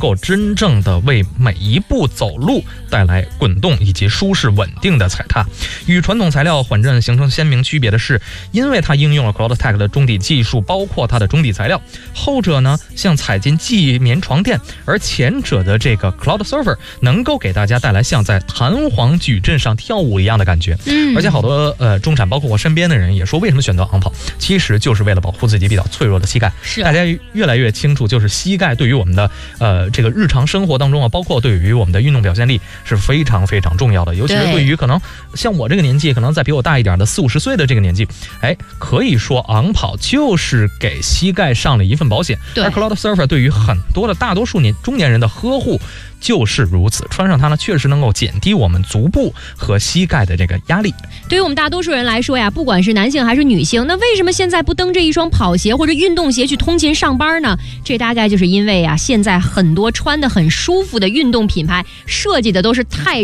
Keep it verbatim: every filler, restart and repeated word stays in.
够真正的为每一步走路带来滚动以及舒适稳定的踩踏。与传统材料缓震形成鲜明区别的是，因为它应用了 CloudTec 的中底技术，包括它的中底材料，后者呢像踩进记忆棉床垫，而前者的这个 CloudSurfer 能够给大家带来像在弹簧矩阵上跳舞一样的感觉。嗯，而且好多呃中产，包括我身边的人也说，为什么选择昂跑，其实就是为了保护自己比较脆弱的膝盖。 是， 大家越来越清楚，就是膝盖对于我们的呃这个日常生活当中啊，包括对于我们的运动表现力是非常非常重要的，尤其是对于可能像我这个年纪，可能再比我大一点的四五十岁的这个年纪，哎，可以说昂跑就是给膝盖上了一份保险。而 CloudSurfer 对于很多的大多数年中年人的呵护就是如此，穿上它呢，确实能够减低我们足部和膝盖的这个压力。 对于我们大多数人来说呀，不管是男性还是女性，那为什么现在不蹬着一双跑鞋或者运动鞋去通勤上班呢？这大概就是因为啊，现在很多穿得很舒服的运动品牌设计的都是太